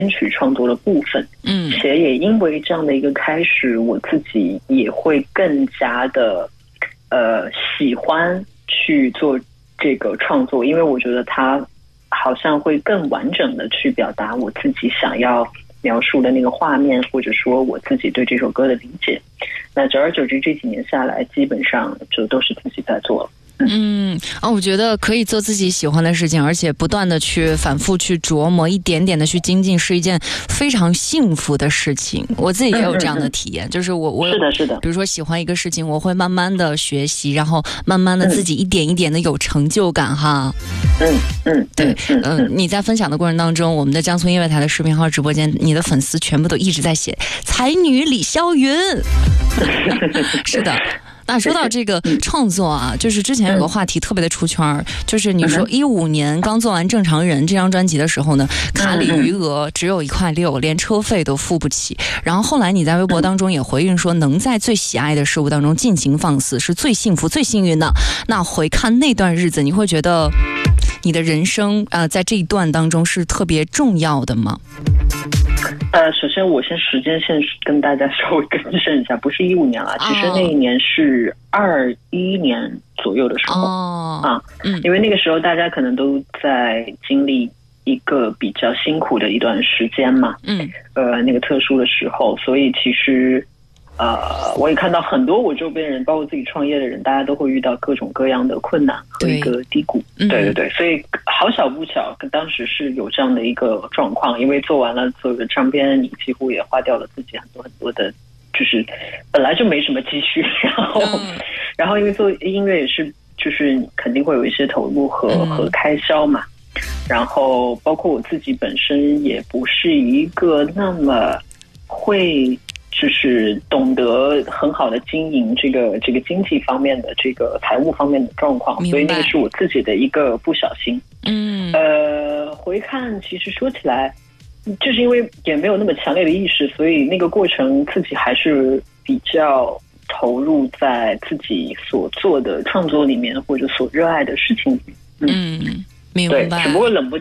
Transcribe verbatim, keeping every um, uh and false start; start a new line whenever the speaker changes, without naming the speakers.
曲创作的部分。
嗯，
且也因为这样的一个开始，我自己也会更加的呃喜欢去做这个创作，因为我觉得它好像会更完整的去表达我自己想要描述的那个画面，或者说我自己对这首歌的理解。那久而久之这几年下来，基本上就都是自己在做了。
嗯啊，我觉得可以做自己喜欢的事情，而且不断的去反复去琢磨，一点点的去精进，是一件非常幸福的事情。我自己也有这样的体验，嗯嗯嗯就是我我
是的是的，
比如说喜欢一个事情，我会慢慢的学习，然后慢慢的自己一点一点的有成就感哈。
嗯嗯，
对，嗯、呃，你在分享的过程当中，我们的江苏音乐台的视频号直播间，你的粉丝全部都一直在写才女李霄云。是的。那说到这个创作啊，就是之前有个话题特别的出圈，就是你说一五年刚做完《正常人》这张专辑的时候呢，卡里余额只有一块六，连车费都付不起。然后后来你在微博当中也回应说，能在最喜爱的事物当中尽情放肆，是最幸福、最幸运的。那回看那段日子，你会觉得你的人生啊、呃，在这一段当中是特别重要的吗？
呃，首先我先时间线跟大家稍微更正一下，不是一五年了，其实那一年是二一年左右的时候、
哦、
啊，嗯，因为那个时候大家可能都在经历一个比较辛苦的一段时间嘛，
嗯，
呃，那个特殊的时候，所以其实呃，我也看到很多我周边人，包括自己创业的人，大家都会遇到各种各样的困难和一个低谷。对对对，所以好巧不巧，当时是有这样的一个状况。因为做完了做个唱片，你几乎也花掉了自己很多很多的，就是本来就没什么积蓄，然后、嗯、然后因为做音乐也是，就是肯定会有一些投入和、嗯、和开销嘛。然后包括我自己本身也不是一个那么会。就是懂得很好的经营这个这个经济方面的这个财务方面的状况，所以那个是我自己的一个不小心。
嗯，
呃，回看其实说起来，就是因为也没有那么强烈的意识，所以那个过程自己还是比较投入在自己所做的创作里面或者所热爱的事情里面。
嗯，嗯明白。
对，只不过冷不